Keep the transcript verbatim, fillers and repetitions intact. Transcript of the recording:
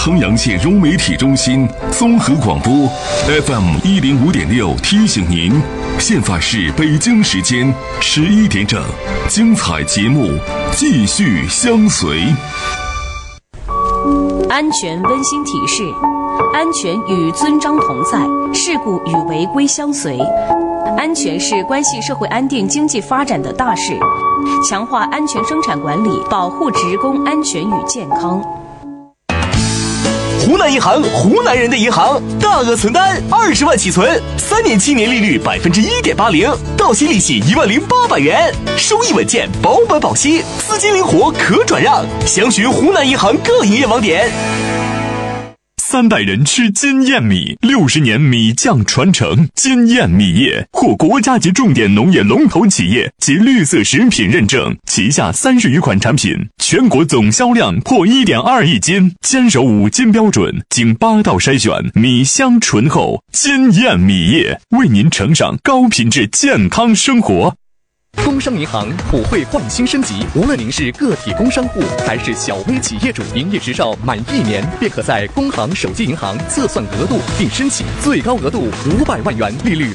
衡阳县融媒体中心综合广播 F M 一零五点六提醒您，现在是北京时间十一点整，精彩节目继续相随。 安全温馨提示：安全与遵章同在，事故与违规相随。安全是关系社会安定、经济发展的大事，强化安全生产管理，保护职工安全与健康。 湖南银行，湖南人的银行，大额存单二十万起存，三年期年利率百分之一点八零，到期利息一万零八百元，收益稳健，保本保息，资金灵活可转让。详询湖南银行各营业网点。 三代人吃金燕米，六十年米酱传承。金燕米业获国家级重点农业龙头企业及绿色食品认证，旗下三十余款产品，全国总销量破一点二亿斤，坚守五金标准，经八道筛选，米香醇厚。金燕米业为您呈上高品质健康生活。 工商银行普惠换新升级，无论您是个体工商户还是小微企业主，营业执照满一年便可在工行手机银行测算额度并申请，最高额度五百万元，利率